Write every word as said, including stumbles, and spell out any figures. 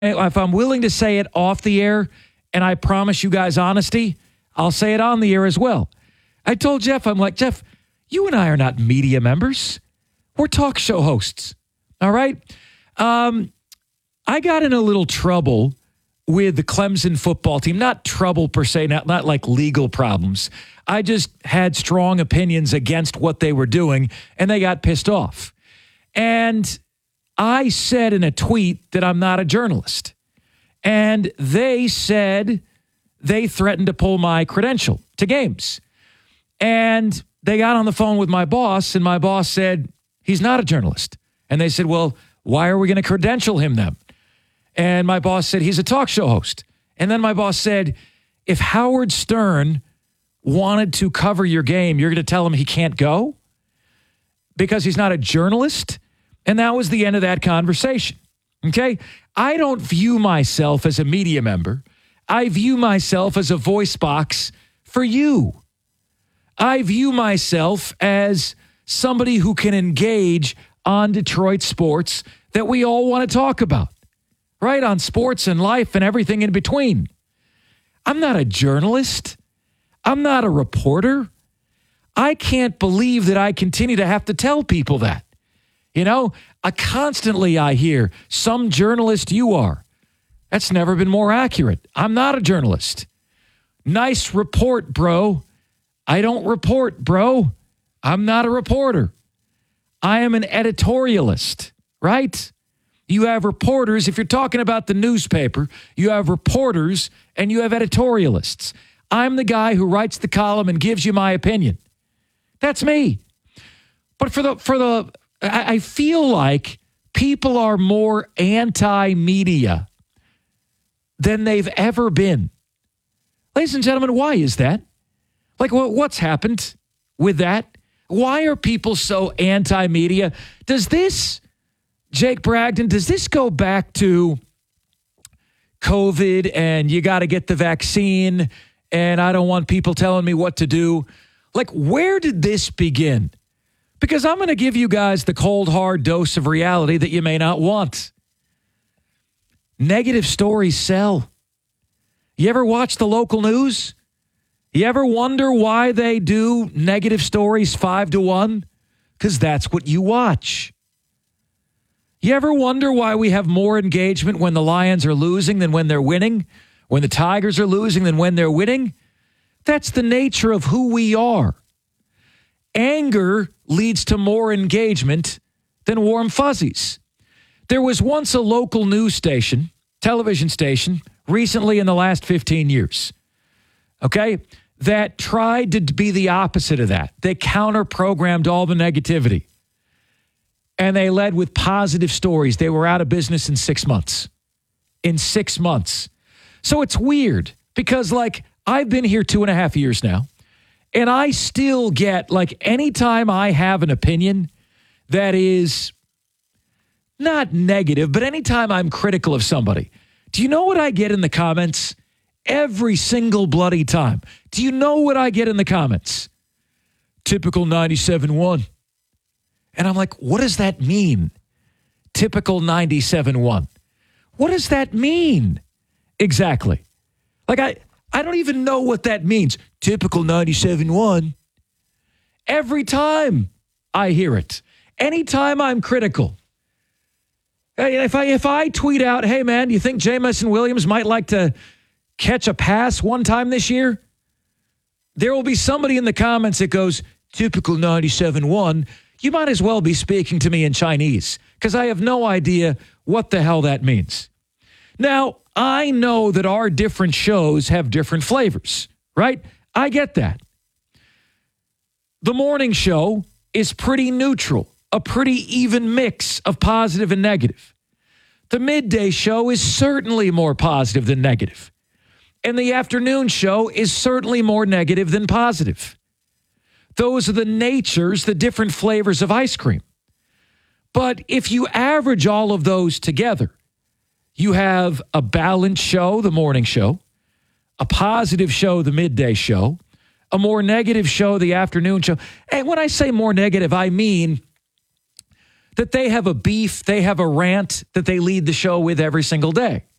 If I'm willing to say it off the air, and I promise you guys honesty, I'll say it on the air as well. I told Jeff, I'm like, Jeff, you and I are not media members. We're talk show hosts. All right? Um, I got in a little trouble with the Clemson football team. Not trouble per se, not, not like legal problems. I just had strong opinions against what they were doing, and they got pissed off. And I said in a tweet that I'm not a journalist. And they said they threatened to pull my credential to games. And they got on the phone with my boss, and my boss said, he's not a journalist. And they said, well, why are we going to credential him then? And my boss said, he's a talk show host. And then my boss said, if Howard Stern wanted to cover your game, you're going to tell him he can't go because he's not a journalist? And that was the end of that conversation. Okay? I don't view myself as a media member. I view myself as a voice box for you. I view myself as somebody who can engage on Detroit sports that we all want to talk about, right? On sports and life and everything in between. I'm not a journalist. I'm not a reporter. I can't believe that I continue to have to tell people that. You know, I constantly I hear, some journalist you are. That's never been more accurate. I'm not a journalist. Nice report, bro. I don't report, bro. I'm not a reporter. I am an editorialist, right? You have reporters. If you're talking about the newspaper, you have reporters and you have editorialists. I'm the guy who writes the column and gives you my opinion. That's me. But for the for the I feel like people are more anti-media than they've ever been. Ladies and gentlemen, why is that? Like, what's happened with that? Why are people so anti-media? Does this, Jake Bragdon, does this go back to COVID and you got to get the vaccine and I don't want people telling me what to do? Like, where did this begin? Because I'm going to give you guys the cold, hard dose of reality that you may not want. Negative stories sell. You ever watch the local news? You ever wonder why they do negative stories five to one? Because that's what you watch. You ever wonder why we have more engagement when the Lions are losing than when they're winning? When the Tigers are losing than when they're winning? That's the nature of who we are. Anger leads to more engagement than warm fuzzies. There was once a local news station, television station, recently in the last fifteen years, okay, that tried to be the opposite of that. They counter-programmed all the negativity. And they led with positive stories. They were out of business in six months. In six months. So it's weird because, like, I've been here two and a half years now. And I still get, like, anytime I have an opinion that is not negative, but anytime I'm critical of somebody, do you know what I get in the comments? Every single bloody time. Do you know what I get in the comments? Typical ninety-seven one. And I'm like, what does that mean? Typical ninety-seven one. What does that mean? Exactly. Like, I... I don't even know what that means. Typical ninety-seven one. Every time I hear it. Anytime I'm critical. If I if I tweet out, hey, man, you think Jameson Williams might like to catch a pass one time this year? There will be somebody in the comments that goes, typical ninety-seven one. You might as well be speaking to me in Chinese because I have no idea what the hell that means. Now, I know that our different shows have different flavors, right? I get that. The morning show is pretty neutral, a pretty even mix of positive and negative. The midday show is certainly more positive than negative. And the afternoon show is certainly more negative than positive. Those are the natures, the different flavors of ice cream. But if you average all of those together, you have a balanced show, the morning show, a positive show, the midday show, a more negative show, the afternoon show. And when I say more negative, I mean that they have a beef, they have a rant that they lead the show with every single day.